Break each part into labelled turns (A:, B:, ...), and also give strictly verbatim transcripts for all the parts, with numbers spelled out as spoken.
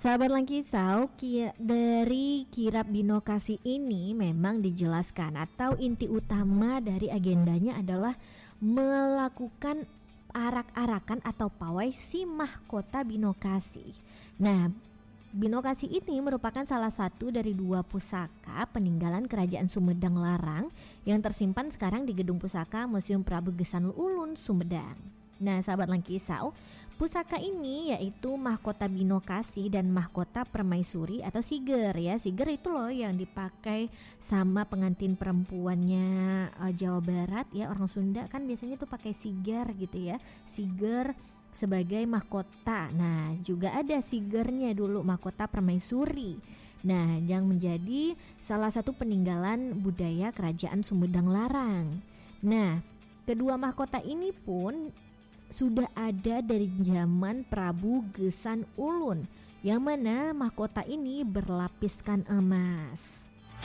A: Sahabat Langkisau, ki- dari kirab binokasi ini memang dijelaskan atau inti utama dari agendanya adalah melakukan arak-arakan atau pawai si mahkota binokasi. Nah, binokasi ini merupakan salah satu dari dua pusaka peninggalan Kerajaan Sumedang Larang yang tersimpan sekarang di Gedung Pusaka Museum Prabu Gesan Ulun, Sumedang. Nah, sahabat Langkisau, pusaka ini yaitu mahkota binokasi dan mahkota permaisuri atau siger ya. Siger itu loh yang dipakai sama pengantin perempuannya uh, Jawa Barat ya. Orang Sunda kan biasanya tuh pakai siger gitu ya. Siger sebagai mahkota. Nah, juga ada sigernya dulu, mahkota permaisuri. Nah, yang menjadi salah satu peninggalan budaya Kerajaan Sumedang Larang. Nah, kedua mahkota ini pun sudah ada dari zaman Prabu Gesan Ulun, yang mana mahkota ini berlapiskan emas.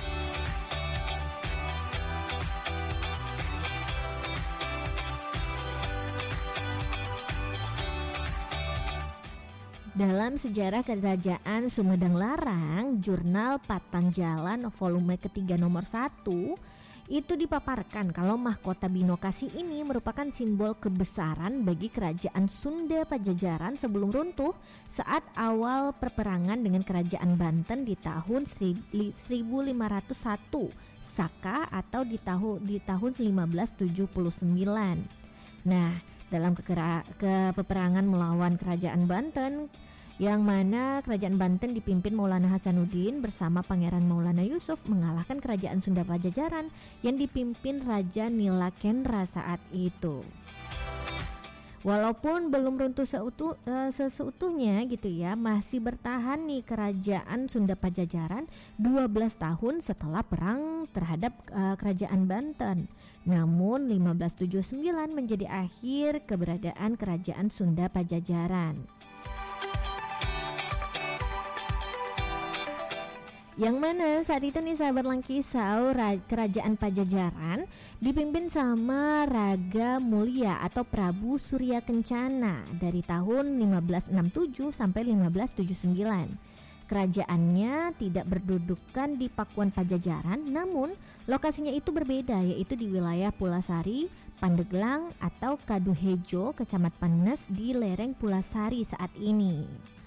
A: Dalam sejarah Kerajaan Sumedang Larang, Jurnal Patanjalan volume ketiga nomor satu itu dipaparkan kalau mahkota binokasi ini merupakan simbol kebesaran bagi Kerajaan Sunda Pajajaran sebelum runtuh saat awal perperangan dengan Kerajaan Banten di tahun seribu lima ratus satu Saka atau di tahun di tahun lima belas tujuh puluh sembilan. Nah, dalam kekera, ke peperangan melawan Kerajaan Banten, yang mana Kerajaan Banten dipimpin Maulana Hasanuddin bersama Pangeran Maulana Yusuf mengalahkan Kerajaan Sunda Pajajaran yang dipimpin Raja Nilakendra saat itu. Walaupun belum runtuh seutuh, uh, seseutuhnya gitu ya, masih bertahan nih Kerajaan Sunda Pajajaran dua belas tahun setelah perang terhadap uh, Kerajaan Banten. Namun lima belas tujuh puluh sembilan menjadi akhir keberadaan Kerajaan Sunda Pajajaran. Yang mana saat itu nih sahabat Langkisau, Kerajaan Pajajaran dipimpin sama Raga Mulia atau Prabu Surya Kencana dari tahun lima belas enam puluh tujuh sampai lima belas tujuh puluh sembilan. Kerajaannya tidak berdudukan di Pakuan Pajajaran, namun lokasinya itu berbeda, yaitu di wilayah Pulasari, Pandeglang atau Kaduhejo, Kecamatan Panes di lereng Pulasari saat ini.